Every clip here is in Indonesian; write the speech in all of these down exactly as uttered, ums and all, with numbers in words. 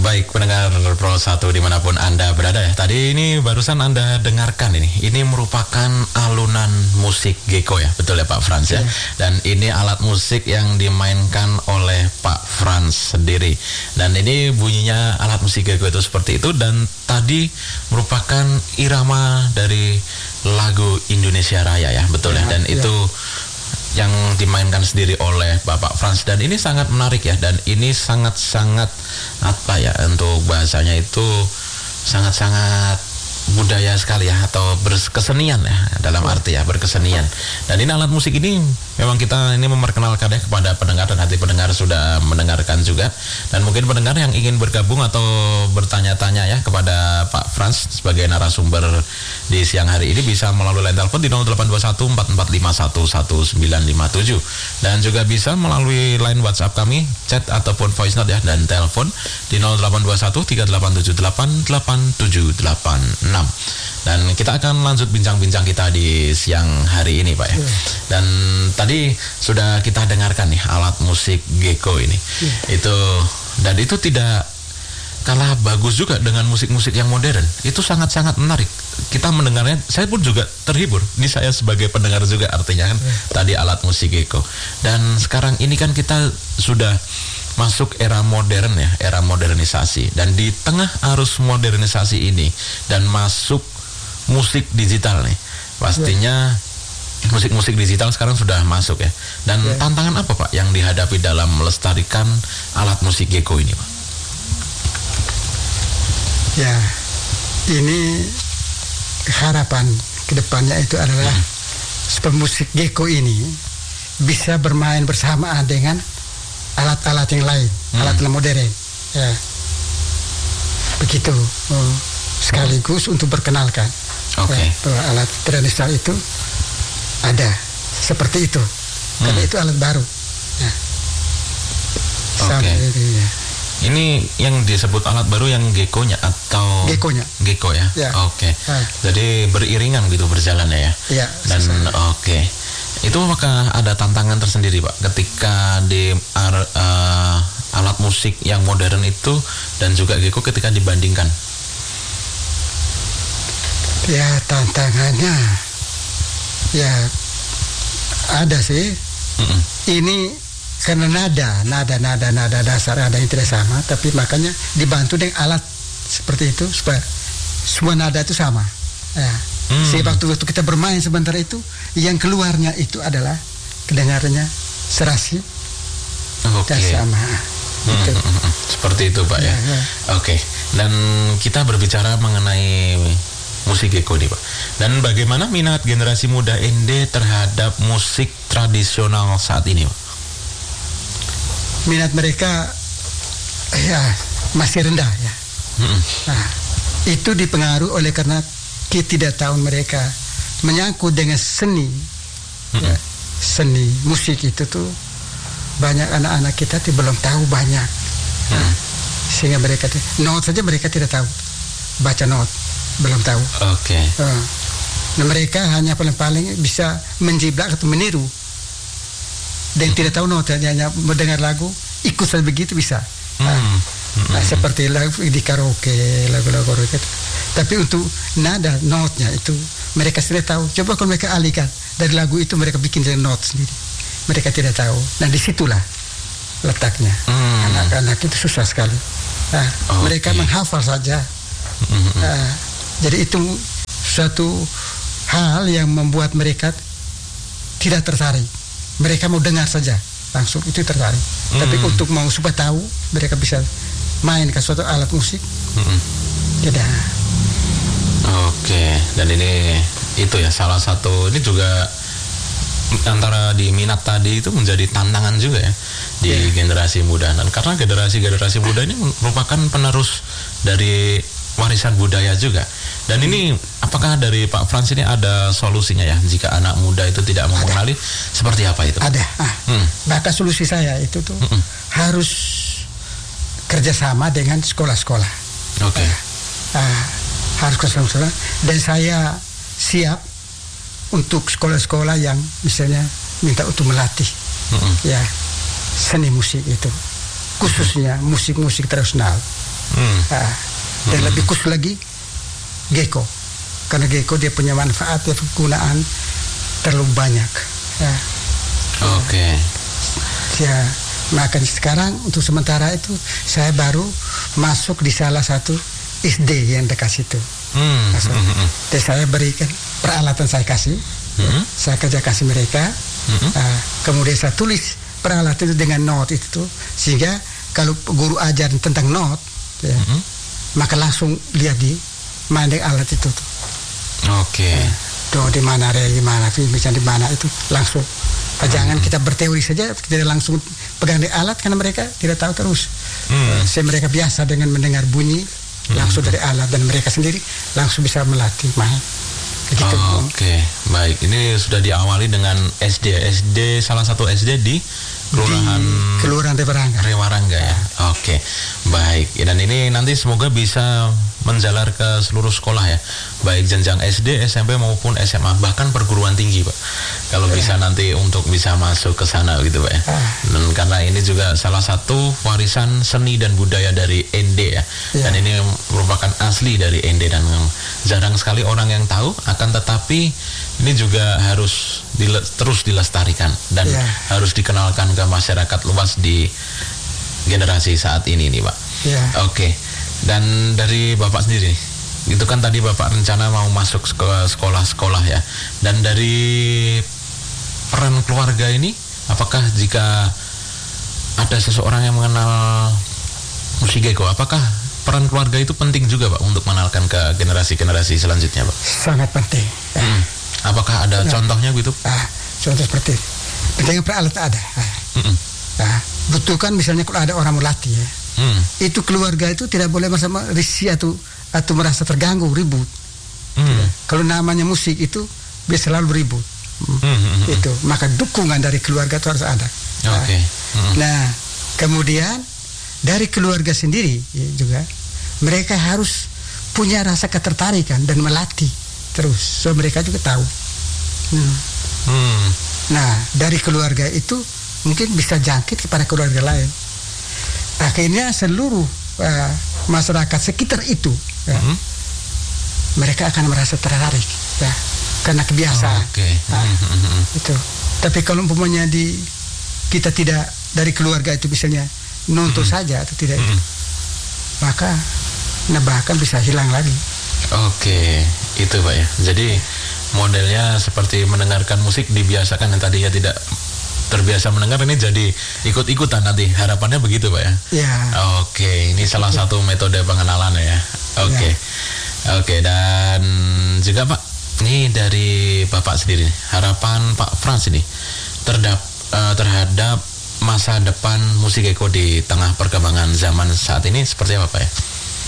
Baik pendengar Pro satu dimanapun Anda berada ya. Tadi ini barusan Anda dengarkan ini. Ini merupakan alunan musik Gecko ya. Betul ya Pak Frans ya. Dan ini alat musik yang dimainkan oleh Pak Frans sendiri. Dan ini bunyinya alat musik Gecko itu seperti itu. Dan tadi merupakan irama dari lagu Indonesia Raya ya. Betul ya. Dan itu yang dimainkan sendiri oleh Bapak Frans, dan ini sangat menarik ya, dan ini sangat-sangat apa ya, untuk bahasanya itu sangat-sangat budaya sekali ya, atau berkesenian ya, dalam arti ya berkesenian. Dan ini alat musik ini memang kita ini memperkenalkan ya kepada pendengar, dan hati pendengar sudah mendengarkan juga. Dan mungkin pendengar yang ingin bergabung atau bertanya-tanya ya kepada Pak Frans sebagai narasumber di siang hari ini bisa melalui line telepon di nol delapan dua satu empat empat lima satu satu sembilan lima tujuh, dan juga bisa melalui line WhatsApp kami, chat ataupun voice note ya, dan telepon di nol delapan dua satu tiga delapan tujuh delapan delapan tujuh delapan enam. Dan kita akan lanjut bincang-bincang kita di siang hari ini Pak ya. Dan tadi sudah kita dengarkan nih alat musik Gecko ini. Itu, dan itu tidak kalah bagus juga dengan musik-musik yang modern. Itu sangat-sangat menarik. Kita mendengarnya, saya pun juga terhibur. Ini saya sebagai pendengar juga artinya kan. Tadi alat musik Gecko. Dan sekarang ini kan kita sudah masuk era modern ya, era modernisasi. Dan di tengah arus modernisasi ini dan masuk musik digital nih, pastinya musik-musik digital sekarang sudah masuk ya. Dan ya, tantangan apa Pak yang dihadapi dalam melestarikan alat musik Gecko ini Pak? Ya, ini harapan kedepannya itu adalah hmm. supaya musik Gecko ini bisa bermain bersamaan dengan alat-alat yang lain, hmm. alat-alat modern. Ya, begitu. Oh, sekaligus untuk perkenalkan. Oke. Okay. Ya, bahwa alat tradisional itu ada seperti itu, hmm. karena itu alat baru. Ya. Oke. Okay. Ya. Ini yang disebut alat baru yang Gecko-nya atau Gecko-nya? Gecko ya. Ya. Oke. Okay. Ya. Jadi beriringan gitu berjalannya ya. Iya. Dan oke. Okay. Itu apakah ada tantangan tersendiri Pak ketika di uh, alat musik yang modern itu dan juga Gecko ketika dibandingkan? Ya, tantangannya ya ada sih. Mm-mm. Ini karena nada, nada, nada, nada dasar ada yang tidak sama, tapi makanya dibantu dengan alat seperti itu supaya semua nada itu sama. Ya. Hmm. Sehingga waktu, waktu kita bermain sebentar itu, yang keluarnya itu adalah kedengarannya serasi okay. dan sama. Hmm, gitu. hmm, hmm. Seperti itu Pak ya. ya. ya. Oke. Okay. Dan kita berbicara mengenai musik Gecko nih Pak. Dan bagaimana minat generasi muda Ende terhadap musik tradisional saat ini Pak? Minat mereka ya masih rendah ya. Hmm. Nah, itu dipengaruhi oleh karena ketidaktahuan mereka menyangkut dengan seni. Mm-hmm. Ya, seni musik itu tuh banyak anak-anak kita tuh belum tahu banyak. Mm-hmm. Nah, sehingga mereka tuh not saja mereka tidak tahu, baca not belum tahu. Oke. Okay. Uh, nah mereka hanya paling-paling bisa menjiplak atau meniru dan mm-hmm. tidak tahu not, hanya mendengar lagu ikut saja begitu bisa. Mm-hmm. Nah, mm-hmm. nah seperti lagu di karaoke, lagu-lagu karaoke. Tapi untuk nada, notnya itu mereka sudah tahu. Coba kalau mereka alihkan dari lagu itu, mereka bikin dari not sendiri. Mereka tidak tahu. Nah disitulah letaknya. Hmm. Anak-anak itu susah sekali. Nah, okay. mereka menghafal saja. Hmm. Nah, jadi itu suatu hal yang membuat mereka tidak tertarik. Mereka mau dengar saja, langsung itu tertarik. Hmm. Tapi untuk mau supaya tahu, mereka bisa main ke suatu alat musik. Hmm. Tidak. Oke, dan ini itu ya salah satu, ini juga antara di minat tadi itu menjadi tantangan juga ya di yeah. generasi muda. Dan karena generasi-generasi muda ini merupakan penerus dari warisan budaya juga. Dan ini apakah dari Pak Frans ini ada solusinya ya jika anak muda itu tidak mengenali, seperti apa itu? Ada. Ah, hmm. Maka solusi saya itu tuh hmm. harus kerjasama dengan sekolah-sekolah. Oke. Okay. Ah, harus kerjasama, dan saya siap untuk sekolah-sekolah yang misalnya minta untuk melatih mm-hmm. ya seni musik itu, khususnya musik-musik tradisional. Hmm. Nah, dan hmm. lebih khusus lagi geko, karena geko dia punya manfaat ya penggunaan terlalu banyak. Ya. Oke. Okay. Ya, makanya sekarang untuk sementara itu saya baru masuk di salah satu S D yang dekat situ. Hmm. Masuk. Hmm. Dan saya berikan peralatan saya kasih, hmm. saya kerja kasih mereka. Hmm. Uh, kemudian saya tulis peralatan itu dengan not itu, sehingga kalau guru ajar tentang not, ya, mm-hmm. maka langsung lihat di mana alat itu tuh. Oke. Okay. Do di mana re di mana tuh bisa di mana itu langsung. Mm-hmm. Jangan kita berteori saja, kita langsung pegang di alat karena mereka tidak tahu terus. Mm. Uh, mereka biasa dengan mendengar bunyi mm-hmm. langsung dari alat dan mereka sendiri langsung bisa melatih main. Gitu. Oh, Oke, okay. Baik. Ini sudah diawali dengan S D, S D salah satu S D di Kelurahan di Kelurahan Rewarangga. Rewarangga ya. Oke, okay. Baik. Ya, dan ini nanti semoga bisa menjalar ke seluruh sekolah ya, baik jenjang S D, S M P maupun S M A, bahkan perguruan tinggi, Pak. Kalau ya. Bisa nanti untuk bisa masuk ke sana gitu, Pak ya. Ah. Dan karena ini juga salah satu warisan seni dan budaya dari N D ya. Ya. Dan ini merupakan asli dari N D dan jarang sekali orang yang tahu, akan tetapi ini juga harus dile- terus dilestarikan dan ya. Harus dikenalkan ke masyarakat luas di generasi saat ini nih, Pak. Ya. Oke. Dan dari Bapak sendiri, itu kan tadi Bapak rencana mau masuk ke sekolah-sekolah ya. Dan dari peran keluarga ini, apakah jika ada seseorang yang mengenal musik geko, apakah peran keluarga itu penting juga, Pak, untuk mengenalkan ke generasi-generasi selanjutnya, Pak? Sangat penting. Ya. Hmm. Apakah ada nah, contohnya gitu? Ah, contoh seperti pentingnya peralat ada. Ah. Hmm. Nah, butuhkan misalnya kalau ada orang melatih ya. Hmm. Itu keluarga itu tidak boleh sama risih atau atau merasa terganggu ribut. Hmm. Kalau namanya musik itu biasa selalu beribut. Hmm. Hmm. Itu maka dukungan dari keluarga itu harus ada. Oke. Okay. Hmm. Nah, kemudian dari keluarga sendiri ya, juga mereka harus punya rasa ketertarikan dan melatih terus, so mereka juga tahu. Hmm. Hmm. Nah, dari keluarga itu mungkin bisa jangkit kepada keluarga lain. Akhirnya seluruh uh, masyarakat sekitar itu ya, mm-hmm. mereka akan merasa tertarik ya, karena kebiasaan. Oh, okay. Nah, mm-hmm. Itu. Tapi kalau umpamanya di kita tidak dari keluarga itu misalnya nonton mm-hmm. saja atau tidak mm-hmm. itu, maka nah bahkan bisa hilang lagi. Oke, okay. Itu Pak ya. Jadi modelnya seperti mendengarkan musik dibiasakan, yang tadinya tidak terbiasa mendengar ini jadi ikut-ikutan nanti, harapannya begitu Pak ya? Ya. Oke, ini salah satu metode pengenalan ya. Oke, ya. Oke, dan juga Pak, ini dari Bapak sendiri, harapan Pak Frans ini terdap, uh, terhadap masa depan musik geko di tengah perkembangan zaman saat ini seperti apa Pak ya?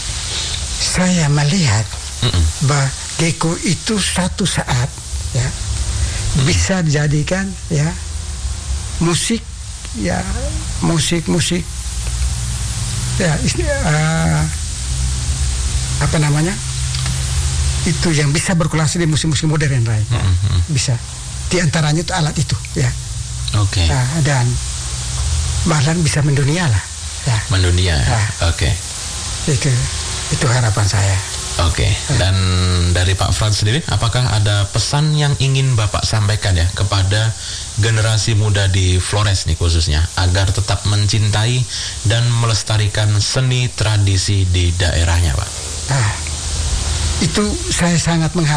Saya melihat Mm-mm. bahwa geko itu satu saat ya Mm-mm. bisa dijadikan ya musik ya musik musik ya uh, apa namanya itu yang bisa berkulasi di musik-musik modern lain ya. Mm-hmm. Bisa diantaranya itu alat itu ya. Oke. Okay. Nah, dan bahkan bisa mendunia lah ya. Mendunia nah, oke okay. itu itu harapan saya. Oke, okay. Dan dari Pak Frans sendiri, apakah ada pesan yang ingin Bapak sampaikan ya kepada generasi muda di Flores nih khususnya, agar tetap mencintai dan melestarikan seni tradisi di daerahnya, Pak? Ah, itu saya sangat mengharapkan